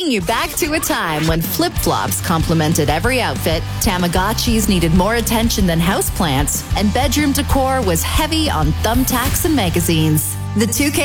Taking you back to a time when flip-flops complemented every outfit, Tamagotchis needed more attention than houseplants, and bedroom decor was heavy on thumbtacks and magazines. The 2K